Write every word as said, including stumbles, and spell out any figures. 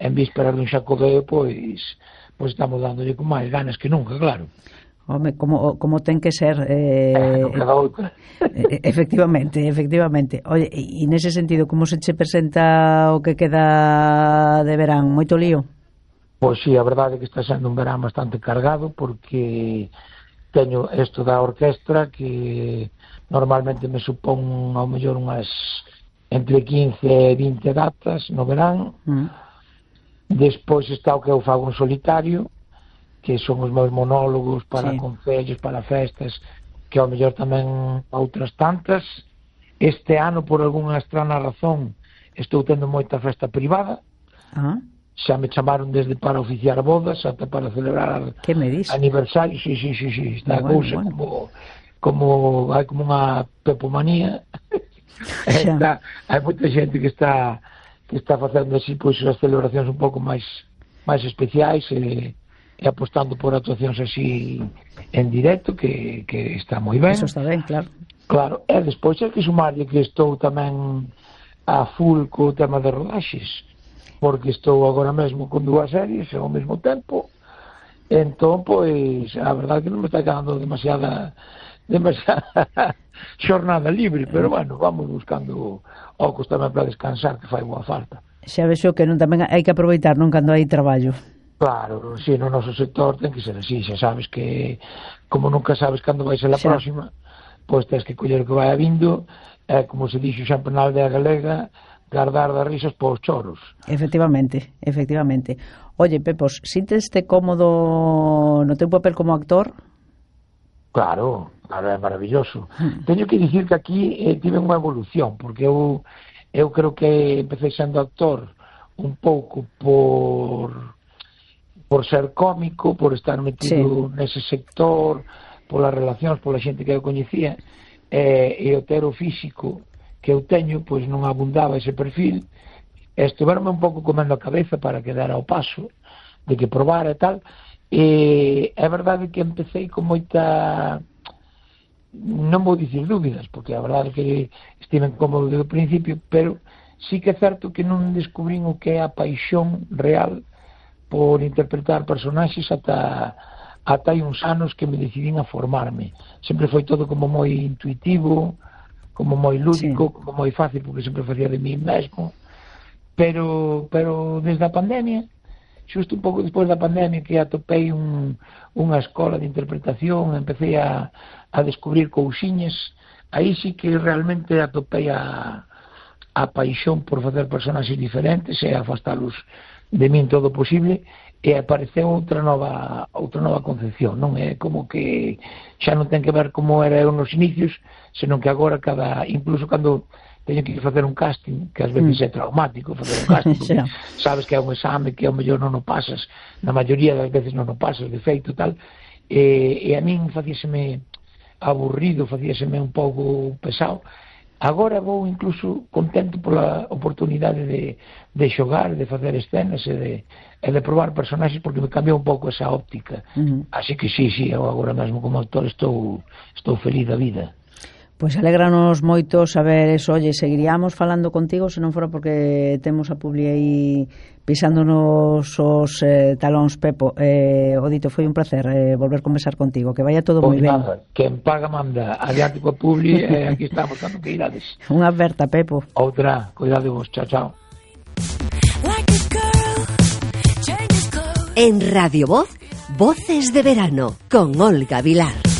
en vísperas dun xacobeo, pois, pois estamos dándolle con máis ganas que nunca, claro. Home, como, como ten que ser eh, non queda outra. efectivamente, efectivamente. Oye, e nese sentido, como se che presenta o que queda de verán? Moito lío? Pois sí, a verdade é que está sendo un verán bastante cargado, porque teño isto da orquestra que normalmente me supón ao mellor unhas entre quince e vinte datas no verán. mm. Despois está o que eu fago en solitario, que son os meus monólogos para sí. concellos, para festas, que ao mellor tamén outras tantas. Este ano, por algunha estrana razón, estou tendo moita festa privada. Ah. Xa me chamaron desde para oficiar bodas ata para celebrar aniversario. Sí, sí, sí, sí. Está a bueno, cousa bueno. como como hai como unha pepomanía. está, hai moita xente que está que está facendo así pois as celebracións un pouco máis máis especiais e e apostando por actuacións así en directo, que, que está moi ben. Eso está ben, claro. Claro, e despois é que sumarlle que estou tamén a full co tema de rodaxes, porque estou agora mesmo con dúas series ao mesmo tempo, entón, pois, a verdade é que non me está quedando demasiada demasiada xornada libre, pero bueno, vamos buscando ocos tamén para descansar, que fai boa falta. Xa vexo que non tamén hai que aproveitar non cando hai traballo. Claro, si, no noso sector ten que ser así, xa sabes que como nunca sabes cando vai ser a xa. próxima, pois tens que coller o que vai vindo, e como se dixo sempre na aldea galega, guardar das risas pos choros. Efectivamente, efectivamente. Oye, Pepos, sinteste cómodo no teu papel como actor? Claro, claro, é maravilloso. Hmm. Teño que dicir que aquí eh, tive unha evolución, porque eu, eu creo que empecé sendo actor un pouco por... por ser cómico, por estar metido sí. nese sector, polas relacións, pola xente que eu coñecía, e, e o ter o físico que eu teño, pois non abundaba ese perfil, e estiverme un pouco comendo a cabeza para quedar ao paso, de que probara e tal, e é verdade que empecé con moita, non vou dicir dúbidas, porque a verdade é que estive incómodo desde o principio, pero sí que é certo que non descubrín o que é a paixón real por interpretar personaxes ata ata hai uns anos que me decidín a formarme. Sempre foi todo como moi intuitivo, como moi lúdico, sí. como moi fácil, porque sempre facía de mí mesmo, pero pero desde a pandemia, xusto un pouco despois da pandemia, que atopei un, unha escola de interpretación, empecé a, a descubrir cousiñas, aí sí que realmente atopei a, a paixón por facer personaxes diferentes e afastalos de min todo o posible, e apareceu outra nova outra nova concepción, non é como que xa non ten que ver como era eu nos inicios, senón que agora cada, incluso cando teño que facer un casting, que ás veces mm. é traumático facer un casting, porque sabes que é un exame que ao mellor non o pasas, na maioría das veces non o pasas de feito tal, e, e a min facíaseme aburrido, facíaseme un pouco pesado. Agora vou incluso contento pola oportunidade de, de xogar, de facer escenas e de, e de probar personaxes, porque me cambiou un pouco esa óptica. Uh-huh. Así que sí, sí, eu agora mesmo como actor estou, estou feliz da vida. Pois alégranos moito saber eso. Oye, seguiríamos falando contigo se non fora porque temos a Publi aí pisándonos os eh, talóns, Pepo. Eh, o dito, foi un placer eh, volver a conversar contigo, que vaya todo moi ben. Quen paga manda, adiante coa Publi, e eh, aquí estamos cando que irades. Unha aberta, Pepo. Outra, cuidado vos, chao, chao. En Radio Voz, Voces de Verano, con Olga Vilar.